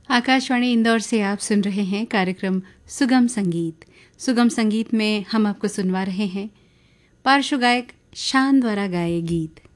आकाशवाणी इंदौर से आप सुन रहे हैं कार्यक्रम सुगम संगीत। सुगम संगीत में हम आपको सुनवा रहे हैं पार्श्व गायक शान द्वारा गाए गीत।